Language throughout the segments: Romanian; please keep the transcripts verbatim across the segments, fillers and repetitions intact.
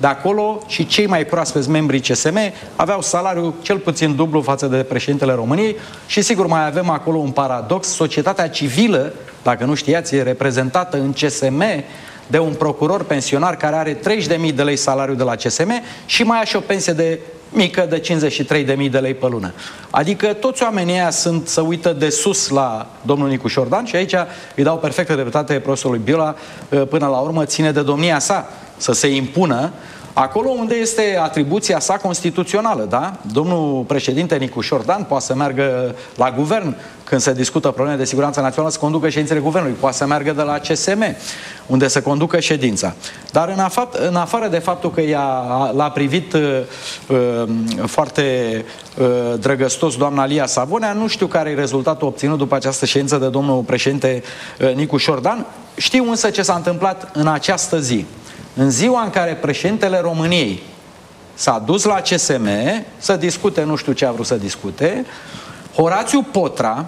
de acolo și cei mai proaspeți membri C S M aveau salariu cel puțin dublu față de președintele României și sigur mai avem acolo un paradox. Societatea civilă, dacă nu știați, e reprezentată în C S M de un procuror pensionar care are treizeci de mii de lei salariu de la C S M și mai are și o pensie de mică de cincizeci și trei de mii de lei pe lună. Adică toți oamenii ăia sunt, să uită de sus la domnul Nicu Șordan și aici îi dau perfectă dreptate profesorului Biola, până la urmă ține de domnia sa să se impună acolo unde este atribuția sa constituțională, da? Domnul președinte Nicu Șordan poate să meargă la guvern când se discută probleme de siguranță națională, să conducă ședințele guvernului, poate să meargă de la C S M, unde să conducă ședința. Dar în, afa- în afară de faptul că l-a privit uh, uh, foarte uh, drăgăstos doamna Lia Savonea, nu știu care e rezultatul obținut după această ședință de domnul președinte uh, Nicu Șordan. Știu însă ce s-a întâmplat în această zi. În ziua în care președintele României s-a dus la C S M să discute, nu știu ce a vrut să discute, Horațiu Potra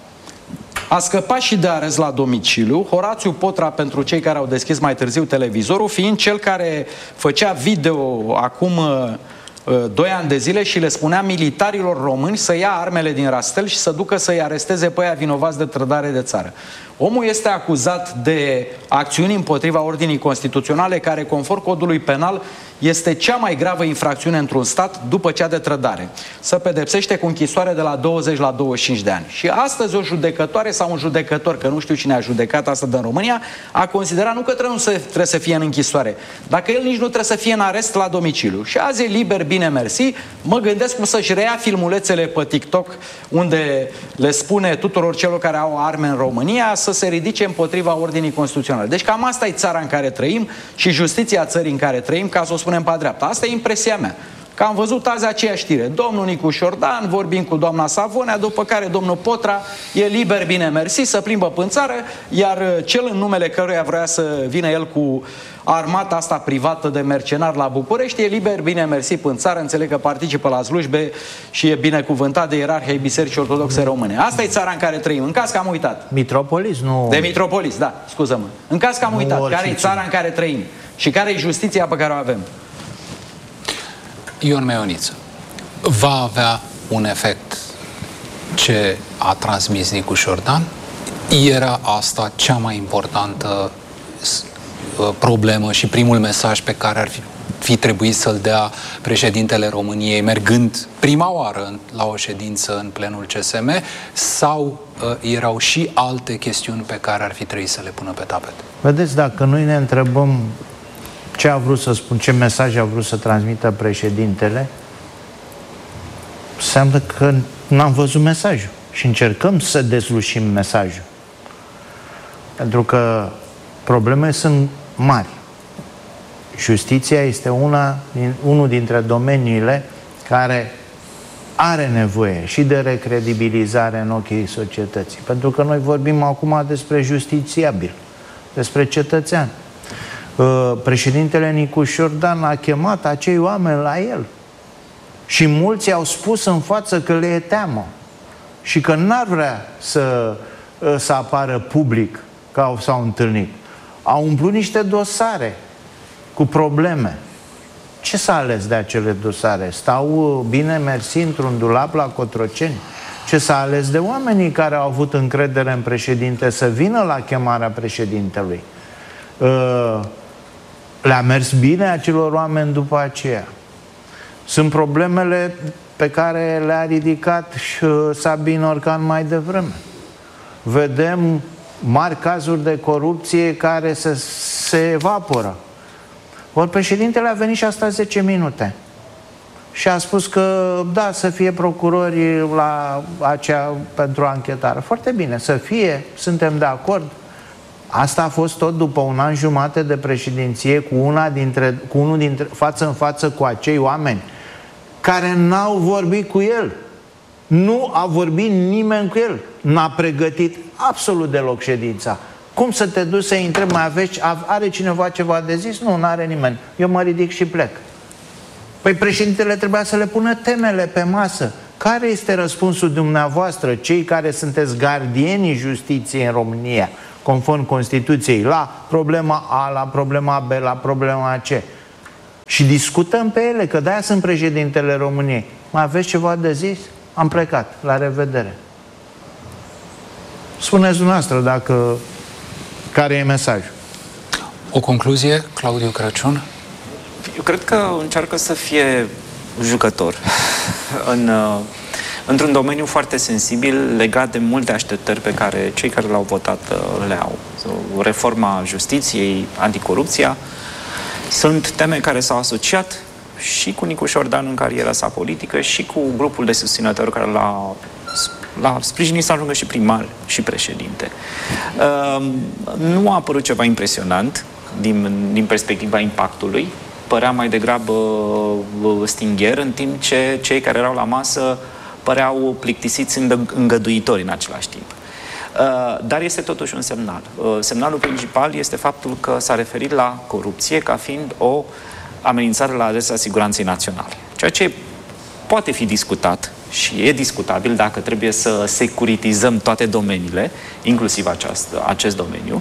a scăpat și de arest la domiciliu. Horațiu Potra, pentru cei care au deschis mai târziu televizorul, fiind cel care făcea video acum doi ani de zile și le spunea militarilor români să ia armele din rastel și să ducă să-i aresteze pe aia vinovați de trădare de țară. Omul este acuzat de acțiuni împotriva ordinii constituționale, care, conform codului penal, este cea mai gravă infracțiune într-un stat după cea de trădare. Se pedepsește cu închisoare de la douăzeci la douăzeci și cinci de ani. Și astăzi o judecătoare sau un judecător, că nu știu cine a judecat asta din România, a considerat nu că trebuie să, trebuie să fie în închisoare, dacă el nici nu trebuie să fie în arest la domiciliu. Și azi e liber, bine mersi. Mă gândesc cum să-și reia filmulețele pe TikTok unde le spune tuturor celor care au arme în România să se ridice împotriva ordinii constituționale. Deci cam asta e țara în care trăim și justiția țării în care trăim, ca să o spunem pe dreapta. Asta e impresia mea. Că am văzut azi aceeași știre. Domnul Nicu Șordan vorbim cu doamna Savonea, după care domnul Potra e liber, bine mersi, să plimbă în țară, iar cel în numele căruia vrea să vină el cu armata asta privată de mercenari la București e liber, bine mersi, în țară, înțeleg că participă la slujbe și e binecuvântat de ierarhia Bisericii Ortodoxe Române. Asta e țara în care trăim. În caz că am uitat. Mitropolis, nu... De Mitropolis, da, scuză-mă. În caz că am uitat, care e țara în care trăim și care e justiția pe care o avem. Ion Meioniță, va avea un efect ce a transmis Nicu Șordan? Era asta cea mai importantă problemă și primul mesaj pe care ar fi, fi trebuit să-l dea președintele României mergând prima oară la o ședință în plenul C S M, sau uh, erau și alte chestiuni pe care ar fi trebuit să le pună pe tapet? Vedeți, dacă noi ne întrebăm ce a vrut să spun, ce mesaj a vrut să transmită președintele, înseamnă că n-am văzut mesajul și încercăm să dezlușim mesajul. Pentru că problemele sunt mari. Justiția este una, unul dintre domeniile care are nevoie și de recredibilizare în ochii societății. Pentru că noi vorbim acum despre justițiabil, despre cetățean. Președintele Nicu Șordan a chemat acei oameni la el și mulți au spus în față că le e teamă și că n-ar vrea să, să apară public că s-au întâlnit. Au umplut niște dosare cu probleme. Ce s-a ales de acele dosare? Stau bine mersi într-un dulap la Cotroceni? Ce s-a ales de oamenii care au avut încredere în președinte să vină la chemarea președintelui? Le-a mers bine acelor oameni după aceea? Sunt problemele pe care le-a ridicat și Sabin Orcan mai devreme. Vedem mari cazuri de corupție care se, se evaporă. Ori președintele a venit și a stat zece minute și a spus că da, să fie procurori la acea pentru anchetare. Foarte bine, să fie, suntem de acord. Asta a fost tot după un an jumate de președinție cu, una dintre, cu unul dintre, față în față cu acei oameni care n-au vorbit cu el. Nu a vorbit nimeni cu el. N-a pregătit absolut deloc ședința. Cum să te duci să-i întrebi, mai aveți, are cineva ceva de zis? Nu, n-are nimeni. Eu mă ridic și plec. Păi președintele trebuia să le pună temele pe masă. Care este răspunsul dumneavoastră, cei care sunteți gardienii justiției în România, conform Constituției, la problema A, la problema B, la problema C? Și discutăm pe ele, că de-aia sunt președintele României. Mai aveți ceva de zis? Am plecat. La revedere. Spuneți dumneavoastră dacă... care e mesajul. O concluzie, Claudiu Crăciun? Eu cred că încearcă să fie jucător în, într-un domeniu foarte sensibil, legat de multe așteptări pe care cei care l-au votat le au. Reforma justiției, anticorupția, sunt teme care s-au asociat și cu Nicu Șordan în cariera sa politică și cu grupul de susținători care l-a, l-a sprijinit să ajungă și primar și președinte. Nu a apărut ceva impresionant din, din perspectiva impactului. Părea mai degrabă stingher, în timp ce cei care erau la masă păreau plictisiți îngăduitori în același timp. Dar este totuși un semnal. Semnalul principal este faptul că s-a referit la corupție ca fiind o amenințare la adresa siguranței naționale. Ceea ce poate fi discutat și e discutabil dacă trebuie să securitizăm toate domeniile, inclusiv aceast, acest domeniu,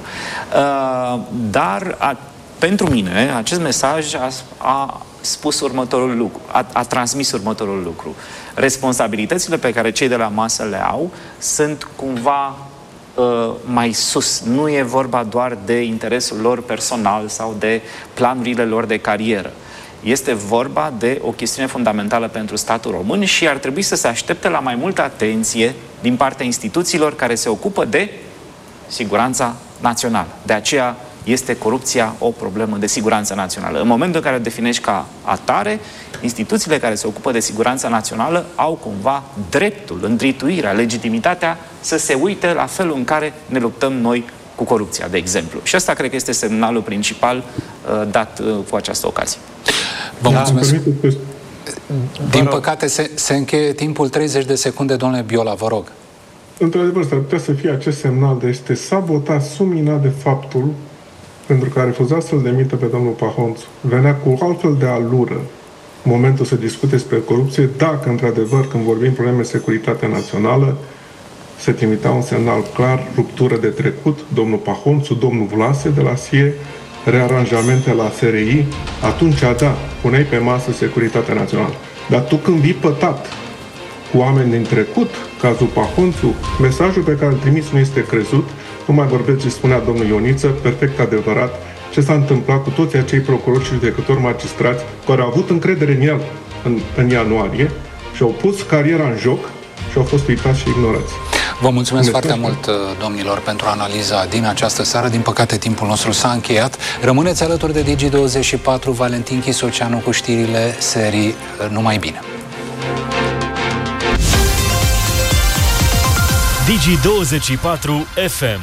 dar a, pentru mine acest mesaj a, a spus următorul lucru, a, a transmis următorul lucru. Responsabilitățile pe care cei de la masă le au sunt cumva uh, mai sus. Nu e vorba doar de interesul lor personal sau de planurile lor de carieră. Este vorba de o chestiune fundamentală pentru statul român și ar trebui să se aștepte la mai multă atenție din partea instituțiilor care se ocupă de siguranța națională. De aceea este corupția o problemă de siguranță națională. În momentul în care o definești ca atare, instituțiile care se ocupă de siguranța națională au cumva dreptul, îndrituirea, legitimitatea să se uite la felul în care ne luptăm noi cu corupția, de exemplu. Și asta cred că este semnalul principal uh, dat uh, cu această ocazie. Vă mulțumesc. Din păcate se, se încheie timpul. Treizeci de secunde, domnule Biola, vă rog. Într-adevăr, s-ar putea să fie acest semnal de este sabotat, suminat de faptul pentru că a refuzat să-l demită pe domnul Pahonțu. Venea cu altfel de alură în momentul să discute despre corupție, dacă, într-adevăr, când vorbim probleme de securitate națională, se trimitea un semnal clar, ruptură de trecut, domnul Pahonțu, domnul Vlase de la S I E, rearanjamente la S R I, atunci, da, puneai pe masă securitatea națională. Dar tu când vii pătat cu oameni din trecut, cazul Pahonțu, mesajul pe care îl trimiți nu este crezut. Nu mai vorbesc ce spunea domnul Ioniță, perfect adevărat, ce s-a întâmplat cu toți acei procurori și judecători magistrați care au avut încredere în el în, în ianuarie și au pus cariera în joc și au fost uitați și ignorați. Vă mulțumesc foarte mult, domnilor, pentru analiza din această seară. Din păcate, timpul nostru s-a încheiat. Rămâneți alături de Digi douăzeci și patru, Valentin Chisoceanu cu știrile serii Numai Bine. Digi douăzeci și patru F M.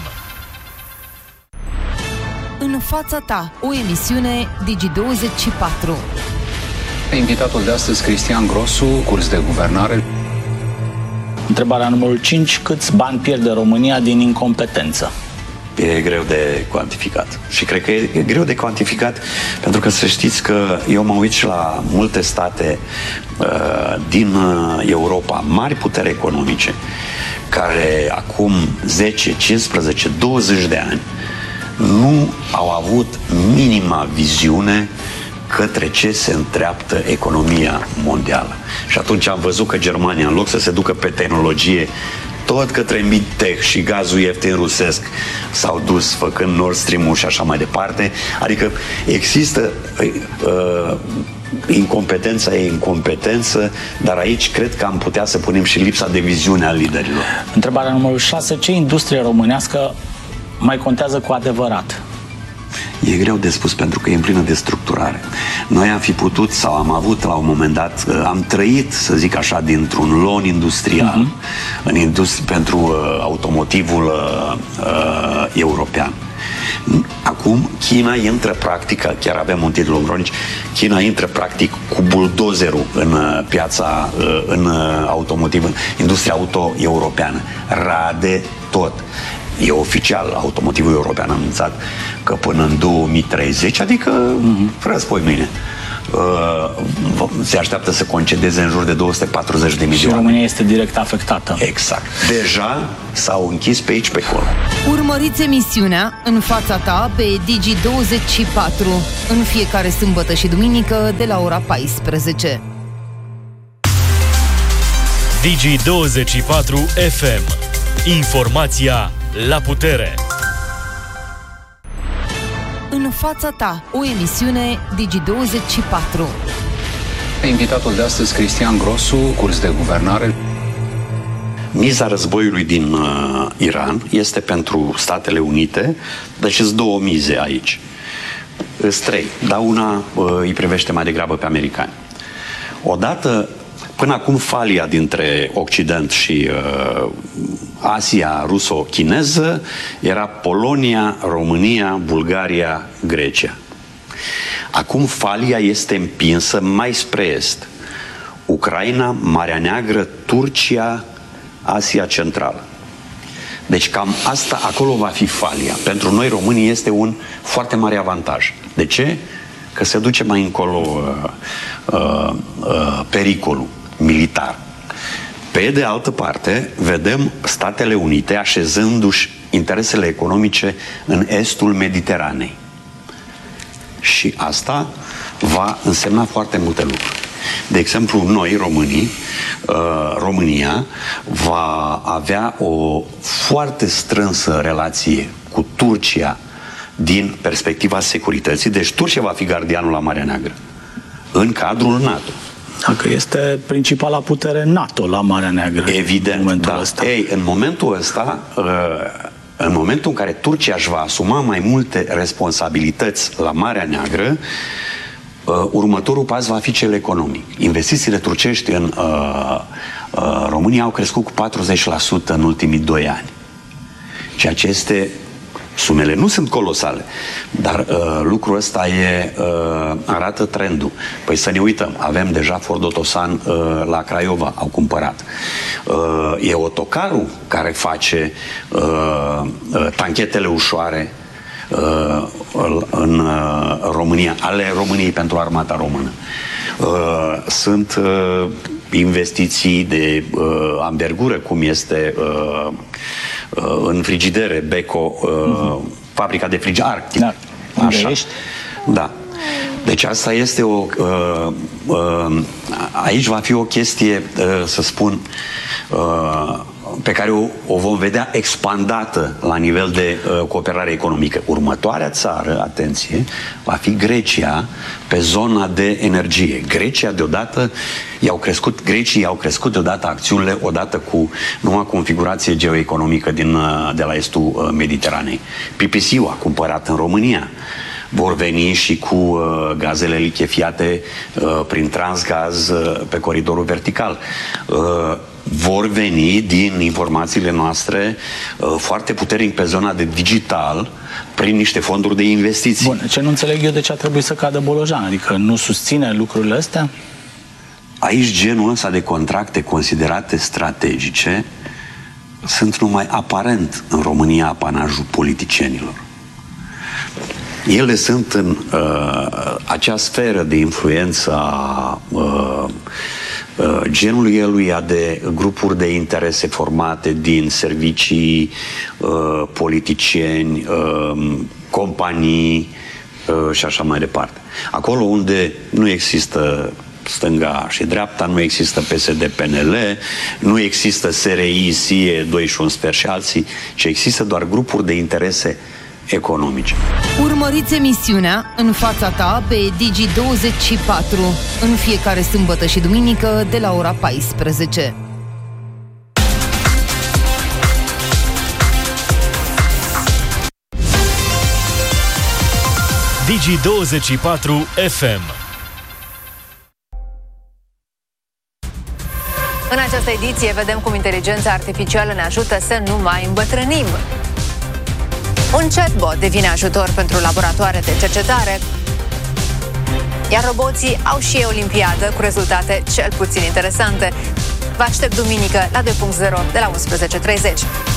În fața ta, o emisiune Digi douăzeci și patru. Invitatul de astăzi, Cristian Grosu, curs de guvernare. Întrebarea numărul cinci. Câți bani pierde România din incompetență? E greu de cuantificat. Și cred că e greu de cuantificat pentru că să știți că eu mă uit și la multe state uh, din Europa, mari puteri economice, care acum zece, cincisprezece, douăzeci de ani nu au avut minima viziune către ce se îndreaptă economia mondială. Și atunci am văzut că Germania, în loc să se ducă pe tehnologie tot către mid-tech și gazul ieftin rusesc, s-au dus făcând Nord Stream-ul și așa mai departe. Adică există uh, incompetența e incompetență, dar aici cred că am putea să punem și lipsa de viziune a liderilor. Întrebarea numărul șase. Ce industrie românească mai contează cu adevărat? E greu de spus pentru că e în plină destructurare. Noi am fi putut sau am avut la un moment dat, am trăit, să zic așa, dintr-un lon industrial uh-huh. în industrie, pentru uh, automotivul uh, uh, european. Acum China intră practic, chiar avem un titlu în cronici, China intră practic cu buldozerul în uh, piața, uh, în uh, automotiv, în industria auto europeană. Rade tot. E oficial, automotivul european a anunțat că până în două mii treizeci, adică mm-hmm. răspoi mâine, uh, se așteaptă să concedeze în jur de două sute patruzeci de milioane. Și România este direct afectată. Exact. Deja s-au închis pe aici, pe acolo. Urmăriți emisiunea În fața ta pe Digi douăzeci și patru în fiecare sâmbătă și duminică de la ora paisprezece. Digi douăzeci și patru F M. Informația la putere. În fața ta, o emisiune Digi douăzeci și patru. Invitatul de astăzi, Cristian Grosu, curs de guvernare. Miza războiului din uh, Iran este pentru Statele Unite, deci sunt două mize aici. Sunt trei, dar una uh, îi privește mai degrabă pe americani. Odată, până acum falia dintre Occident și uh, Asia ruso-chineză era Polonia, România, Bulgaria, Grecia. Acum falia este împinsă mai spre est. Ucraina, Marea Neagră, Turcia, Asia Centrală. Deci cam asta, acolo va fi falia. Pentru noi românii este un foarte mare avantaj. De ce? Că se duce mai încolo uh, uh, uh, pericolul militar. Pe de altă parte, vedem Statele Unite așezându-și interesele economice în estul Mediteranei. Și asta va însemna foarte multe lucruri. De exemplu, noi, românii, România va avea o foarte strânsă relație cu Turcia din perspectiva securității. Deci Turcia va fi gardianul la Marea Neagră în cadrul NATO. Dacă este principala putere NATO la Marea Neagră. Evident, în momentul da. ăsta. Ei, în momentul ăsta, în momentul în care Turcia își va asuma mai multe responsabilități la Marea Neagră, următorul pas va fi cel economic. Investițiile turcești în uh, uh, România au crescut cu patruzeci la sută în ultimii doi ani. Ceea ce este... Sumele nu sunt colosale, dar uh, lucrul ăsta e, uh, arată trendul. Păi să ne uităm, avem deja Ford Otosan uh, la Craiova, au cumpărat. Uh, e autocarul care face uh, uh, tanchetele ușoare uh, în uh, România, ale României pentru armata română. Uh, sunt uh, investiții de uh, anvergură, cum este uh, uh, în frigidere, Beko, uh, uh-huh. fabrica de frigidere Arctic. Da. Așa. Da. Deci asta este o... Uh, uh, aici va fi o chestie, uh, să spun, uh, pe care o, o vom vedea expandată la nivel de uh, cooperare economică. Următoarea țară, atenție, va fi Grecia pe zona de energie. Grecia deodată i-au crescut, grecii i-au crescut deodată acțiunile odată cu noua configurație geoeconomică din, uh, de la estul uh, Mediteranei. P P C-ul a cumpărat în România. Vor veni și cu uh, gazele lichefiate uh, prin Transgaz uh, pe coridorul vertical. Uh, vor veni din informațiile noastre uh, foarte puternic pe zona de digital prin niște fonduri de investiții. Bun, ce nu înțeleg eu de ce a trebuit să cadă Bolojan? Adică nu susține lucrurile astea? Aici genul ăsta de contracte considerate strategice sunt numai aparent în România apanajul politicienilor. Ele sunt în uh, acea sferă de influență a uh, uh, genului eluia de grupuri de interese formate din servicii, uh, politicieni, uh, companii uh, și așa mai departe. Acolo unde nu există stânga și dreapta, nu există P S D P N L, nu există S R I, S I E, doi și un sfert și alții, ci există doar grupuri de interese economice. Urmăriți emisiunea În fața ta pe Digi douăzeci și patru în fiecare sâmbătă și duminică de la ora paisprezece. Digi douăzeci și patru F M. În această ediție vedem cum inteligența artificială ne ajută să nu mai îmbătrânim. Un chatbot devine ajutor pentru laboratoare de cercetare, iar roboții au și ei olimpiadă cu rezultate cel puțin interesante. Vă aștept duminică la doi punct zero de la unsprezece și treizeci.